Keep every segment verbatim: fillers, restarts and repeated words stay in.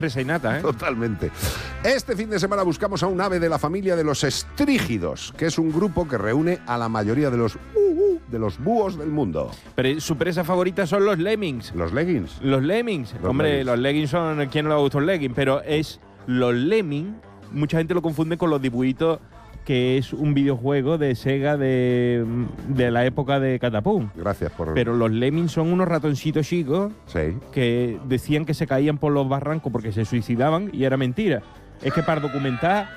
Nata, ¿eh? Totalmente. Este fin de semana buscamos a un ave de la familia de los estrígidos, que es un grupo que reúne a la mayoría de los uh, uh, de los búhos del mundo. Pero su presa favorita son los lemmings. ¿Los leggings? Los lemmings. Los Hombre, leggings. los leggings son... ¿Quién no le gusta un legging? Pero es los lemmings. Mucha gente lo confunde con los dibujitos, que es un videojuego de Sega de, de la época de Catapum. Gracias por... Pero los lemmings son unos ratoncitos chicos Sí. que decían que se caían por los barrancos porque se suicidaban y era mentira. Es que para documentar,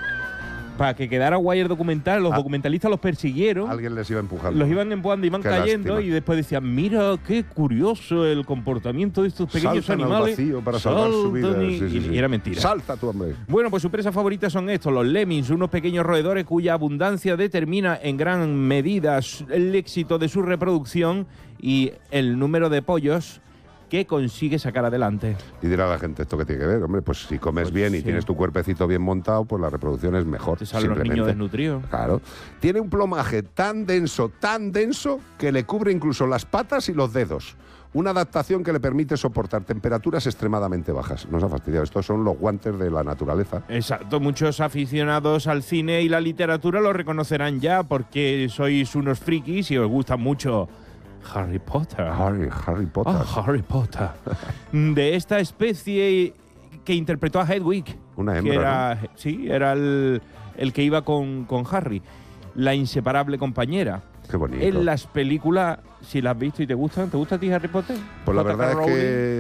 para que quedara guay el documental, los Ah. documentalistas los persiguieron, Alguien les iba empujando. los iban empujando, iban Qué cayendo lástima. y después decían, mira qué curioso el comportamiento de estos pequeños Saltan al animales. vacío para salvar su vida. Saltan y, Sí, sí, sí. y era mentira. Salta tú, hombre. Bueno, pues su presa favorita son estos, los lemmings, unos pequeños roedores cuya abundancia determina en gran medida el éxito de su reproducción y el número de pollos que consigue sacar adelante. Y dirá la gente, ¿esto qué tiene que ver? Hombre, pues si comes Pues bien y sí. tienes tu cuerpecito bien montado, pues la reproducción es mejor. Te salen los simplemente. niños desnutridos. Claro. Tiene un plumaje tan denso, tan denso, que le cubre incluso las patas y los dedos. Una adaptación que le permite soportar temperaturas extremadamente bajas. Nos ha fastidiado. Estos son los guantes de la naturaleza. Exacto, muchos aficionados al cine y la literatura lo reconocerán ya porque sois unos frikis y os gusta mucho Harry Potter. Harry, Harry Potter. Ah, Harry Potter. De esta especie que interpretó a Hedwig. Una que hembra, era, Sí, era el, el que iba con, con Harry. La inseparable compañera. Qué bonito. En las películas, si las has visto y te gustan, ¿te gusta a ti Harry Potter? Pues la J K verdad es Rowling.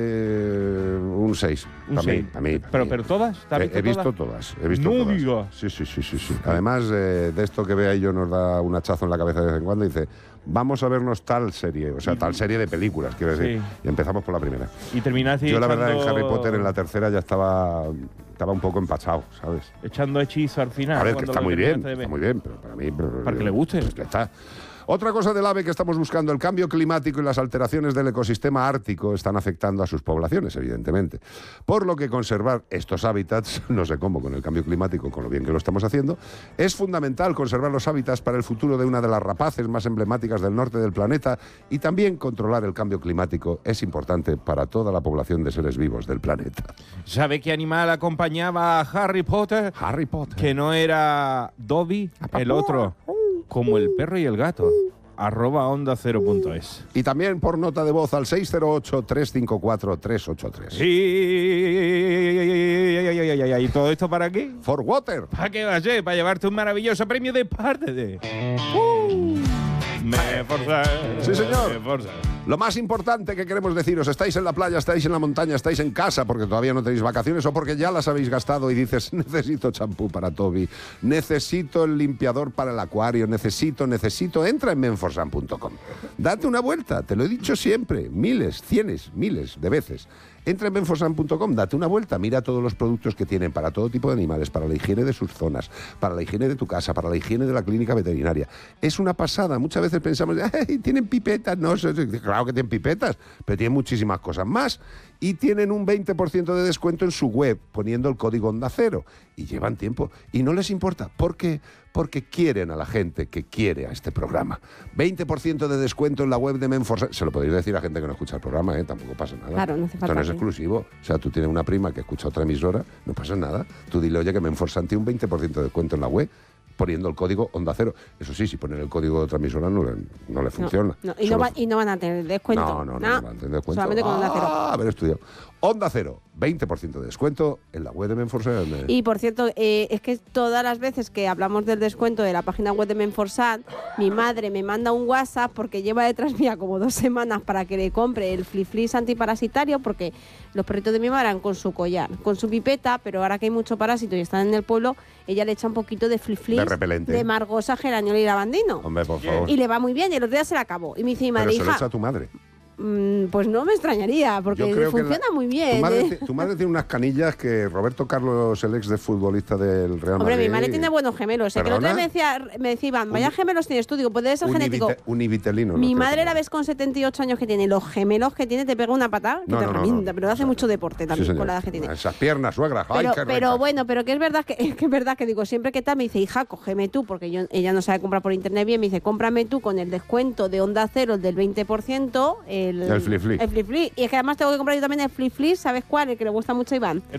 que un seis. Un A mí, seis. a mí, a ¿Pero, mí. pero todas? ¿Te has He, visto he visto todas? todas. He visto No todas. digas. Sí, sí, sí, sí, sí. Además, eh, de esto que ve ahí yo nos da un hachazo en la cabeza de vez en cuando y dice, vamos a vernos tal serie, o sea, tal serie de películas, quiero decir. Sí. Y empezamos por la primera. Y terminaste Yo la verdad en echando- Harry Potter en la tercera ya estaba, estaba un poco empachado, ¿sabes? echando hechizo al final. A ver, que cuando está lo muy bien, terminaste de ver. está muy bien, pero para mí... pero- Para que le guste. Pues ya está. Otra cosa del ave que estamos buscando, el cambio climático y las alteraciones del ecosistema ártico están afectando a sus poblaciones, evidentemente. Por lo que conservar estos hábitats, no sé cómo con el cambio climático, con lo bien que lo estamos haciendo, es fundamental conservar los hábitats para el futuro de una de las rapaces más emblemáticas del norte del planeta y también controlar el cambio climático es importante para toda la población de seres vivos del planeta. ¿Sabe qué animal acompañaba a Harry Potter? Harry Potter. Que no era Dobby, el otro, como el perro y el gato. Arroba onda cero punto es. Y también por nota de voz al seis cero ocho, tres cinco cuatro, tres ocho tres. Sí. ¿Y todo esto para qué? For Water. ¿Para qué va a ser? Para llevarte un maravilloso premio de parte de... Uh, me forza. Sí, señor. Me forza. Lo más importante que queremos deciros, estáis en la playa, estáis en la montaña, estáis en casa porque todavía no tenéis vacaciones o porque ya las habéis gastado y dices, necesito champú para Toby, necesito el limpiador para el acuario, necesito, necesito, entra en menforsan punto com. Date una vuelta, te lo he dicho siempre, miles, cienes, miles de veces. Entra en menforsan punto com, date una vuelta, mira todos los productos que tienen para todo tipo de animales, para la higiene de sus zonas, para la higiene de tu casa, para la higiene de la clínica veterinaria. Es una pasada, muchas veces pensamos, ¡ay, tienen pipetas! No, claro que tienen pipetas, pero tienen muchísimas cosas más. Y tienen un veinte por ciento de descuento en su web, poniendo el código Onda Cero. Y llevan tiempo. Y no les importa. ¿Por qué? Porque quieren a la gente que quiere a este programa. veinte por ciento de descuento en la web de Menforsan. Se lo podéis decir a gente que no escucha el programa, ¿eh? Tampoco pasa nada. Claro, no hace falta Esto no es que- exclusivo. O sea, tú tienes una prima que escucha otra emisora, no pasa nada. Tú dile, oye, que Menforsan tiene un veinte por ciento de descuento en la web, poniendo el código Onda Cero. Eso sí, si ponen el código de otra emisora no le, no le funciona. No, y, no Solo- va- y no van a tener descuento. no, no, no, no, van a tener descuento. Solamente con Onda Cero. Ah, haber estudiado. Onda Cero, veinte por ciento de descuento en la web de Menforsan. Y por cierto, eh, es que todas las veces que hablamos del descuento de la página web de Menforsan, mi madre me manda un WhatsApp porque lleva detrás mía como dos semanas para que le compre el fliflis antiparasitario, porque los perritos de mi madre van con su collar, con su pipeta, pero ahora que hay mucho parásito y están en el pueblo, ella le echa un poquito de fliflis De repelente. de margosa, geraniola y lavandino. Hombre, por favor. Y le va muy bien, y el otro día se la acabó. Y me dice mi Pero madre, se lo hija, echa a tu madre. mm, pues no me extrañaría, porque Yo creo que funciona la- muy Tu bien. madre, ¿eh? ti- tu madre tiene unas canillas que Roberto Carlos, el ex de futbolista del Real Hombre, Madrid... mi madre tiene buenos gemelos. ¿eh? Que el otro día me decía, me decía Iván, vaya Un- gemelos tienes tú. Digo, pues debe ser genético. Univite- Univitelino. Mi no madre creo la que- ves con setenta y ocho años que tiene. Los gemelos que tiene te pega una patada que No, te no, no, revienta. no. Pero hace mucho deporte Sí, también señor. con la edad que tiene. Esas piernas, suegra. Ay, Pero, qué pero recas. bueno, pero que es verdad que, que es verdad que digo, siempre que tal me dice, hija, cógeme tú, porque yo, ella no sabe comprar por internet bien, me dice, cómprame tú con el descuento de Onda Cero, el del veinte por ciento, el, El Flifli. el Flifli. Y es que además tengo que comprar yo también el Flifli, ¿sabes cuál? El que le gusta mucho a Iván.